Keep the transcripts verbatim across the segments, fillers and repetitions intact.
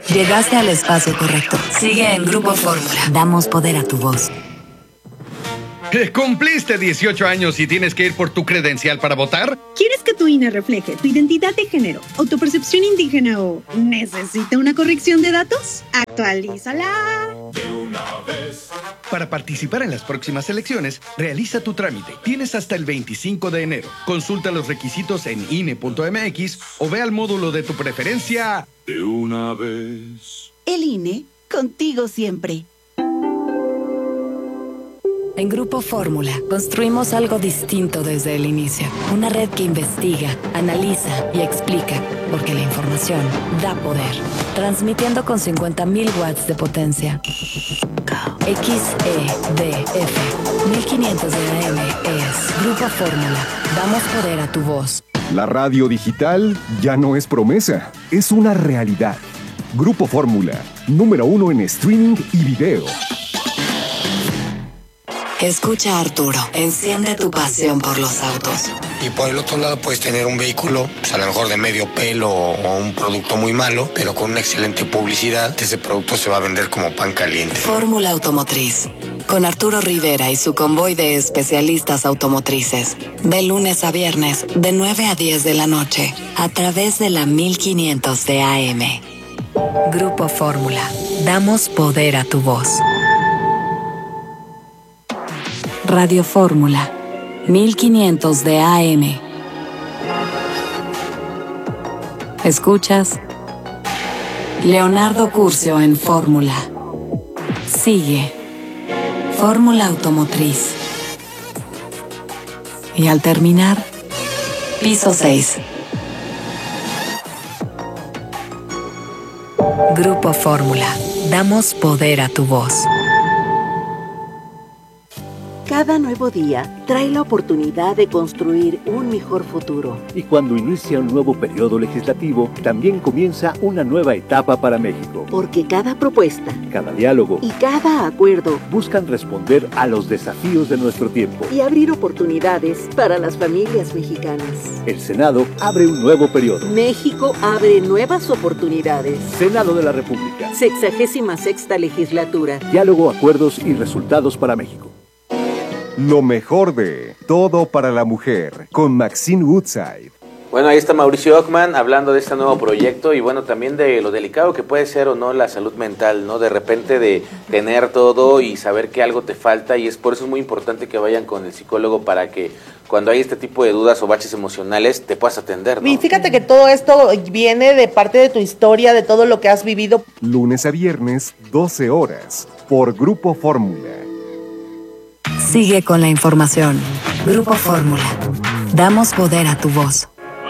Llegaste al espacio correcto. Sigue en Grupo Fórmula. Damos poder a tu voz. ¿Cumpliste dieciocho años y tienes que ir por tu credencial para votar? ¿Quieres que tu I N E refleje tu identidad de género o tu percepción indígena o necesita una corrección de datos? ¡Actualízala! De una vez. Para participar en las próximas elecciones, realiza tu trámite. Tienes hasta el veinticinco de enero. Consulta los requisitos en I N E punto M X o ve al módulo de tu preferencia. De una vez. El I N E, contigo siempre. En Grupo Fórmula construimos algo distinto desde el inicio. Una red que investiga, analiza y explica, porque la información da poder. Transmitiendo con cincuenta mil watts de potencia. X E D F mil quinientos de A M es Grupo Fórmula. Damos poder a tu voz. La radio digital ya no es promesa, es una realidad. Grupo Fórmula, número uno en streaming y video. Escucha a Arturo, enciende tu pasión por los autos. Y por el otro lado puedes tener un vehículo, pues a lo mejor de medio pelo o un producto muy malo, pero con una excelente publicidad, ese producto se va a vender como pan caliente. Fórmula Automotriz, con Arturo Rivera y su convoy de especialistas automotrices. De lunes a viernes, de nueve a diez de la noche, a través de la mil quinientos de A M. Grupo Fórmula, damos poder a tu voz. Radio Fórmula, mil quinientos de A M. Escuchas Leonardo Curcio en Fórmula. Sigue Fórmula Automotriz. Y al terminar, piso seis. Grupo Fórmula, damos poder a tu voz. Cada nuevo día trae la oportunidad de construir un mejor futuro. Y cuando inicia un nuevo periodo legislativo, también comienza una nueva etapa para México. Porque cada propuesta, cada diálogo y cada acuerdo buscan responder a los desafíos de nuestro tiempo y abrir oportunidades para las familias mexicanas. El Senado abre un nuevo periodo. México abre nuevas oportunidades. Senado de la República. Sexagésima sexta legislatura. Diálogo, acuerdos y resultados para México. Lo mejor de Todo para la Mujer, con Maxine Woodside. Bueno, ahí está Mauricio Ockman hablando de este nuevo proyecto y bueno, también de lo delicado que puede ser o no la salud mental, ¿no? De repente de tener todo y saber que algo te falta, y es por eso es muy importante que vayan con el psicólogo para que cuando hay este tipo de dudas o baches emocionales te puedas atender, ¿no? Y fíjate que todo esto viene de parte de tu historia, de todo lo que has vivido. Lunes a viernes, doce horas, por Grupo Fórmula. Sigue con la información. Grupo Fórmula. Damos poder a tu voz.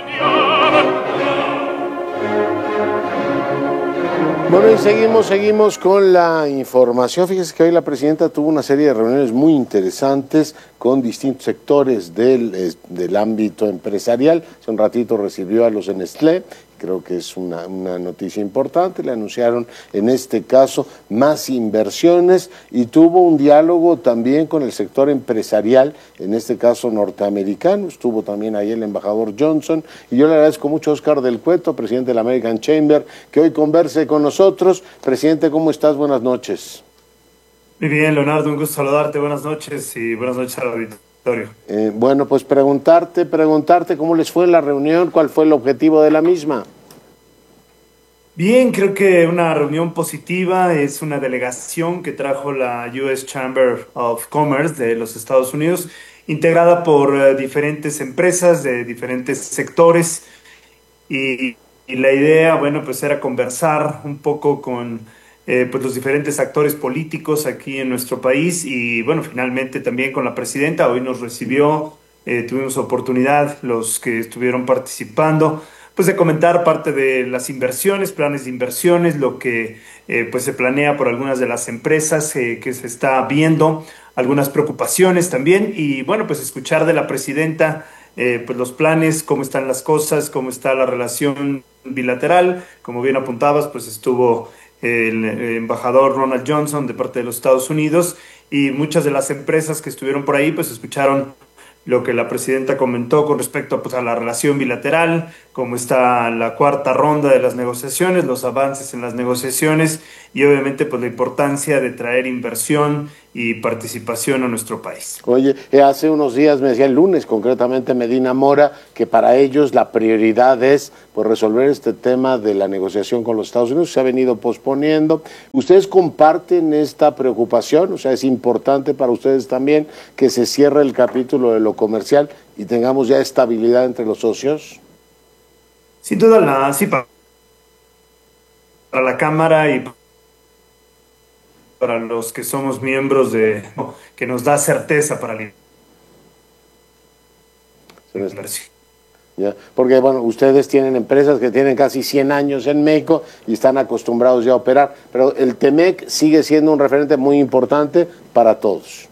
Bueno, y seguimos, seguimos con la información. Fíjese que hoy la presidenta tuvo una serie de reuniones muy interesantes con distintos sectores del, del ámbito empresarial. Hace un ratito recibió a los de Nestlé. Creo que es una, una noticia importante. Le anunciaron en este caso más inversiones y tuvo un diálogo también con el sector empresarial, en este caso norteamericano. Estuvo también ahí el embajador Johnson, y yo le agradezco mucho a Oscar del Cueto, presidente de la American Chamber, que hoy converse con nosotros. Presidente, ¿cómo estás? Buenas noches. Muy bien, Leonardo, un gusto saludarte. Buenas noches y buenas noches al auditorio. Eh, bueno, pues preguntarte, preguntarte cómo les fue en la reunión, cuál fue el objetivo de la misma. Bien, creo que una reunión positiva. Es una delegación que trajo la U S Chamber of Commerce de los Estados Unidos, integrada por uh, diferentes empresas de diferentes sectores, y, y la idea, bueno, pues era conversar un poco con Eh, pues los diferentes actores políticos aquí en nuestro país, y bueno, finalmente también con la presidenta. Hoy nos recibió, eh, tuvimos oportunidad, los que estuvieron participando, pues de comentar parte de las inversiones, planes de inversiones, lo que eh, pues se planea por algunas de las empresas eh, que se está viendo, algunas preocupaciones también, y bueno, pues escuchar de la presidenta eh, pues los planes, cómo están las cosas, cómo está la relación bilateral. Como bien apuntabas, pues estuvo el embajador Ronald Johnson de parte de los Estados Unidos, y muchas de las empresas que estuvieron por ahí pues escucharon lo que la presidenta comentó con respecto pues, a la relación bilateral, cómo está la cuarta ronda de las negociaciones, los avances en las negociaciones y obviamente pues la importancia de traer inversión y participación a nuestro país. Oye, eh, hace unos días me decía, el lunes concretamente Medina Mora, que para ellos la prioridad es pues, resolver este tema de la negociación con los Estados Unidos, se ha venido posponiendo. ¿Ustedes comparten esta preocupación? O sea, es importante para ustedes también que se cierre el capítulo de lo comercial y tengamos ya estabilidad entre los socios. Sin duda, la, sí, para, para la Cámara y para los que somos miembros de que nos da certeza para la inversión. Ya, porque bueno, ustedes tienen empresas que tienen casi cien años en México y están acostumbrados ya a operar, pero el Temec sigue siendo un referente muy importante para todos.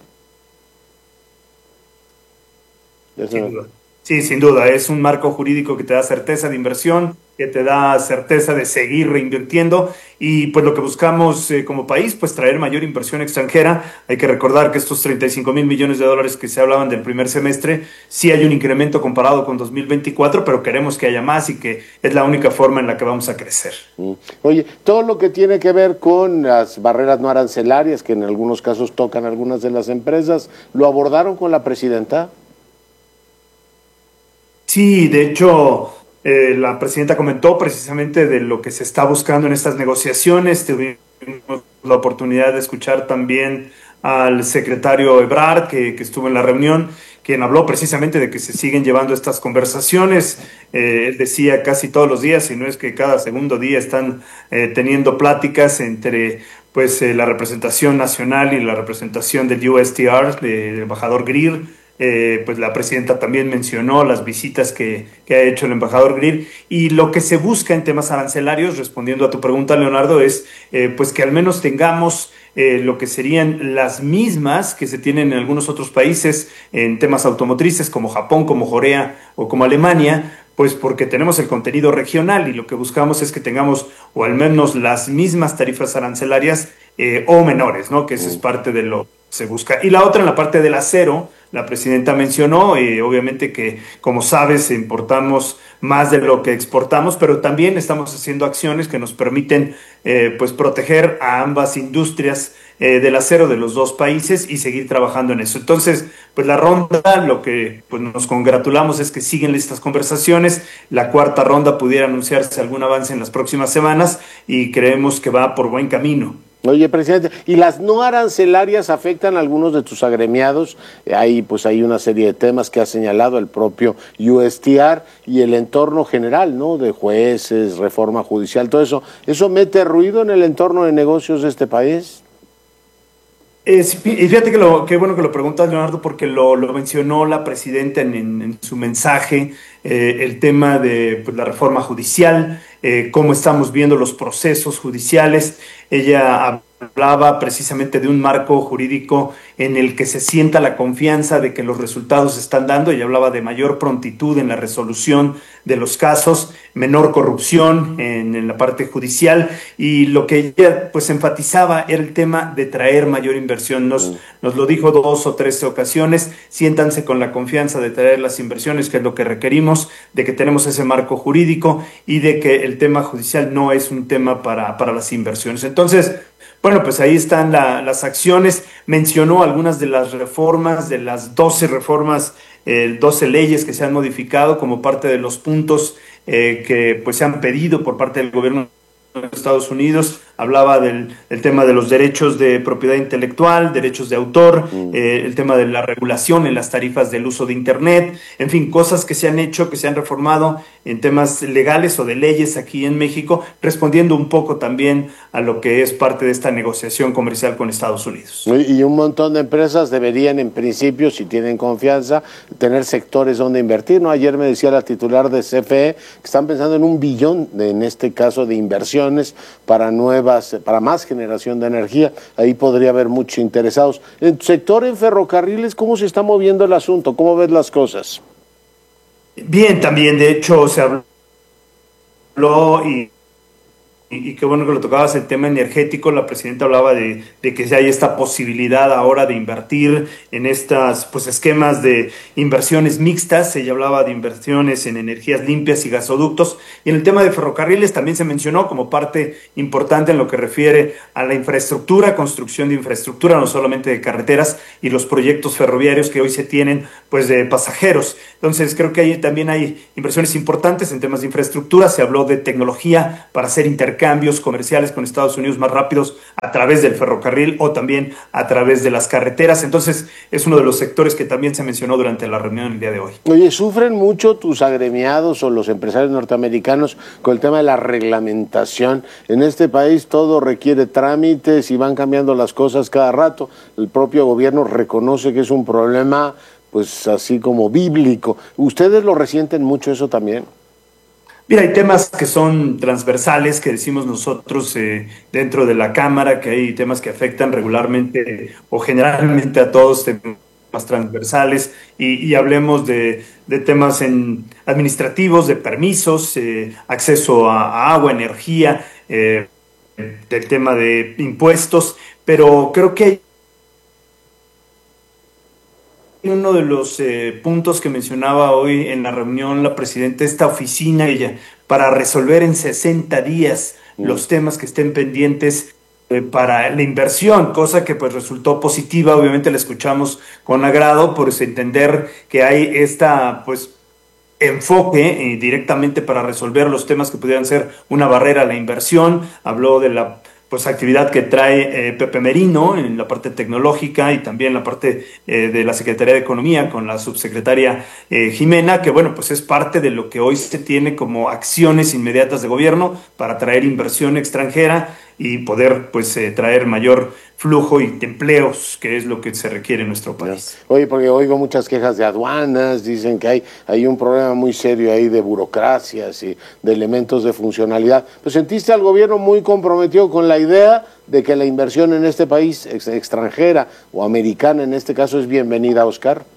Sin duda. Sí, sin duda, es un marco jurídico que te da certeza de inversión, que te da certeza de seguir reinvirtiendo y pues lo que buscamos eh, como país, pues traer mayor inversión extranjera. Hay que recordar que estos treinta y cinco mil millones de dólares que se hablaban del primer semestre, sí hay un incremento comparado con dos mil veinticuatro, pero queremos que haya más y que es la única forma en la que vamos a crecer. Oye, todo lo que tiene que ver con las barreras no arancelarias, que en algunos casos tocan algunas de las empresas, ¿lo abordaron con la presidenta? Sí, de hecho, eh, la presidenta comentó precisamente de lo que se está buscando en estas negociaciones. Tuvimos la oportunidad de escuchar también al secretario Ebrard, que, que estuvo en la reunión, quien habló precisamente de que se siguen llevando estas conversaciones. Eh, él decía casi todos los días, si no es que cada segundo día están eh, teniendo pláticas entre pues, eh, la representación nacional y la representación del U S T R, del embajador Greer. Eh, pues la presidenta también mencionó las visitas que, que ha hecho el embajador Greer y lo que se busca en temas arancelarios, respondiendo a tu pregunta, Leonardo, es eh, pues que al menos tengamos eh, lo que serían las mismas que se tienen en algunos otros países en temas automotrices como Japón, como Corea o como Alemania, pues porque tenemos el contenido regional y lo que buscamos es que tengamos o al menos las mismas tarifas arancelarias eh, o menores, ¿no? Que eso es parte de lo que se busca. Y la otra en la parte del acero, la presidenta mencionó, eh, obviamente que, como sabes, importamos más de lo que exportamos, pero también estamos haciendo acciones que nos permiten eh, pues proteger a ambas industrias eh, del acero de los dos países y seguir trabajando en eso. Entonces, pues la ronda, lo que pues, nos congratulamos es que siguen estas conversaciones. La cuarta ronda pudiera anunciarse algún avance en las próximas semanas y creemos que va por buen camino. Oye, presidente, ¿y las no arancelarias afectan a algunos de tus agremiados? Hay, pues, hay una serie de temas que ha señalado el propio U S T R y el entorno general, ¿no? De jueces, reforma judicial, todo eso. ¿Eso mete ruido en el entorno de negocios de este país? Eh, y fíjate que lo qué bueno que lo preguntas, Leonardo, porque lo, lo mencionó la presidenta en, en, en su mensaje, eh, el tema de pues, la reforma judicial, eh, cómo estamos viendo los procesos judiciales. Ella hablaba precisamente de un marco jurídico en el que se sienta la confianza de que los resultados se están dando. Ella hablaba de mayor prontitud en la resolución de los casos, menor corrupción en, en la parte judicial, y lo que ella pues enfatizaba era el tema de traer mayor inversión. Nos, mm. nos lo dijo dos o tres ocasiones: siéntanse con la confianza de traer las inversiones, que es lo que requerimos, de que tenemos ese marco jurídico y de que el tema judicial no es un tema para, para las inversiones. Entonces, bueno, pues ahí están la, las acciones. Mencionó algunas de las reformas, de las doce reformas, eh, doce leyes que se han modificado como parte de los puntos eh, que pues se han pedido por parte del gobierno de Estados Unidos. Hablaba del, del tema de los derechos de propiedad intelectual, derechos de autor, mm. eh, el tema de la regulación en las tarifas del uso de Internet, en fin, cosas que se han hecho, que se han reformado en temas legales o de leyes aquí en México, respondiendo un poco también a lo que es parte de esta negociación comercial con Estados Unidos. Y un montón de empresas deberían, en principio, si tienen confianza, tener sectores donde invertir, ¿no? Ayer me decía la titular de C F E que están pensando en un billón, de, en este caso, de inversiones para nuevas para más generación de energía. Ahí podría haber muchos interesados. En tu sector, en ferrocarriles, ¿cómo se está moviendo el asunto? ¿Cómo ves las cosas? Bien, también, de hecho, se habló y y, y qué bueno que lo tocabas, el tema energético. La presidenta hablaba de, de que ya hay esta posibilidad ahora de invertir en estas pues esquemas de inversiones mixtas. Ella hablaba de inversiones en energías limpias y gasoductos, y en el tema de ferrocarriles también se mencionó como parte importante en lo que refiere a la infraestructura, construcción de infraestructura, no solamente de carreteras, y los proyectos ferroviarios que hoy se tienen pues de pasajeros. Entonces creo que ahí también hay inversiones importantes en temas de infraestructura. Se habló de tecnología para hacer intercambios comerciales con Estados Unidos más rápidos a través del ferrocarril o también a través de las carreteras. Entonces es uno de los sectores que también se mencionó durante la reunión el día de hoy. Oye, ¿sufren mucho tus agremiados o los empresarios norteamericanos con el tema de la reglamentación? En este país todo requiere trámites y van cambiando las cosas cada rato. El propio gobierno reconoce que es un problema pues así como bíblico. ¿Ustedes lo resienten mucho eso también? Mira, hay temas que son transversales, que decimos nosotros eh, dentro de la Cámara, que hay temas que afectan regularmente o generalmente a todos, temas transversales, y, y hablemos de, de temas en administrativos, de permisos, eh, acceso a, a agua, energía, eh, del tema de impuestos, pero creo que hay uno de los eh, puntos que mencionaba hoy en la reunión la presidenta, esta oficina ella, para resolver en sesenta días mm. los temas que estén pendientes eh, para la inversión, cosa que pues resultó positiva. Obviamente la escuchamos con agrado, por entender que hay esta pues enfoque eh, directamente para resolver los temas que pudieran ser una barrera a la inversión. Habló de la pues actividad que trae eh, Pepe Merino en la parte tecnológica y también la parte eh, de la Secretaría de Economía con la subsecretaria eh, Jimena, que bueno, pues es parte de lo que hoy se tiene como acciones inmediatas de gobierno para traer inversión extranjera y poder pues eh, traer mayor flujo y de empleos, que es lo que se requiere en nuestro país. Oye, porque oigo muchas quejas de aduanas, dicen que hay, hay un problema muy serio ahí de burocracias y de elementos de funcionalidad. Pues sentiste al gobierno muy comprometido con la idea de que la inversión en este país ex extranjera o americana en este caso es bienvenida, Oscar.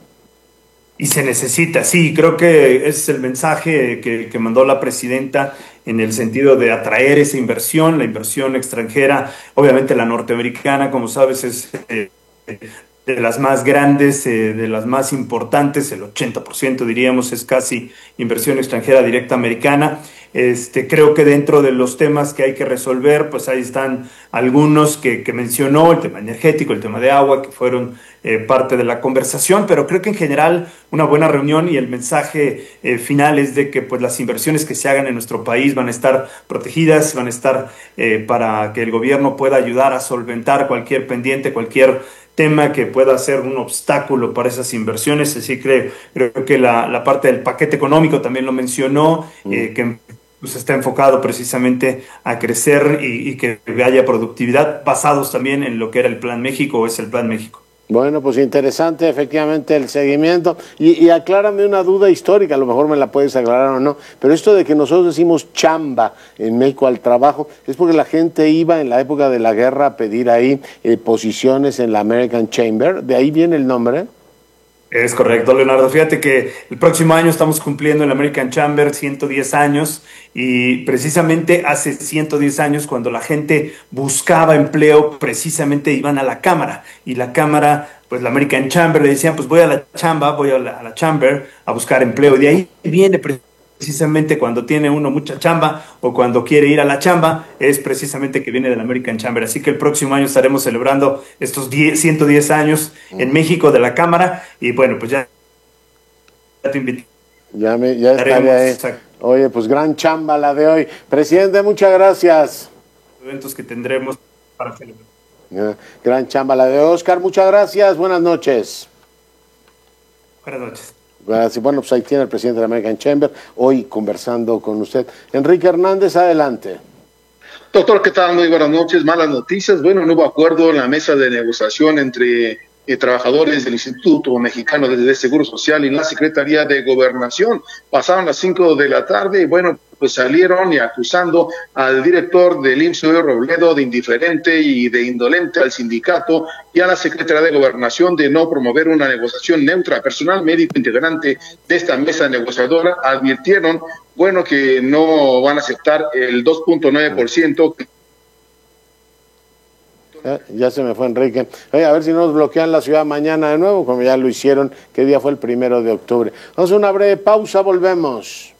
Y se necesita, sí, creo que ese es el mensaje que, que mandó la presidenta en el sentido de atraer esa inversión, la inversión extranjera. Obviamente la norteamericana, como sabes, es eh, de las más grandes, eh, de las más importantes, el ochenta por ciento diríamos es casi inversión extranjera directa americana. Este, creo que dentro de los temas que hay que resolver, pues ahí están algunos que, que mencionó, el tema energético, el tema de agua, que fueron eh, parte de la conversación, pero creo que en general una buena reunión, y el mensaje eh, final es de que pues las inversiones que se hagan en nuestro país van a estar protegidas, van a estar eh, para que el gobierno pueda ayudar a solventar cualquier pendiente, cualquier tema que pueda ser un obstáculo para esas inversiones. Así que creo, creo que la, la parte del paquete económico también lo mencionó, mm. eh, que pues está enfocado precisamente a crecer y, y que haya productividad, basados también en lo que era el Plan México o es el Plan México. Bueno, pues interesante efectivamente el seguimiento. Y, y aclárame una duda histórica, a lo mejor me la puedes aclarar o no, pero esto de que nosotros decimos chamba en México al trabajo, ¿es porque la gente iba en la época de la guerra a pedir ahí eh, posiciones en la American Chamber? ¿De ahí viene el nombre? Es correcto, Leonardo. Fíjate que el próximo año estamos cumpliendo en la American Chamber ciento diez años, y precisamente hace ciento diez años, cuando la gente buscaba empleo, precisamente iban a la Cámara, y la Cámara, pues la American Chamber, le decían, pues voy a la chamba, voy a la, a la Chamber a buscar empleo, y de ahí viene precisamente cuando tiene uno mucha chamba o cuando quiere ir a la chamba, es precisamente que viene de la American Chamber. Así que el próximo año estaremos celebrando estos ciento diez años en México de la Cámara, y bueno, pues ya, ya te invito. Ya, me, ya estaré ahí. Oye, pues gran chamba la de hoy. Presidente, muchas gracias. Eventos que tendremos para celebrar. Ya, gran chamba la de Oscar, muchas gracias, buenas noches. Buenas noches. Bueno, pues ahí tiene el presidente de la American Chamber, hoy conversando con usted. Enrique Hernández, adelante. Doctor, ¿qué tal? Muy buenas noches. Malas noticias. Bueno, no hubo acuerdo en la mesa de negociación entre eh, trabajadores del Instituto Mexicano de Seguro Social y la Secretaría de Gobernación. Pasaron las cinco de la tarde y bueno, pues salieron y acusando al director del I M S S, Robledo, de indiferente y de indolente al sindicato y a la Secretaría de Gobernación de no promover una negociación neutra. Personal médico integrante de esta mesa negociadora advirtieron, bueno, que no van a aceptar el dos punto nueve por ciento. Eh, ya se me fue Enrique. Oye, a ver si nos bloquean la ciudad mañana de nuevo, como ya lo hicieron, que día fue el primero de octubre. Vamos a una breve pausa, volvemos.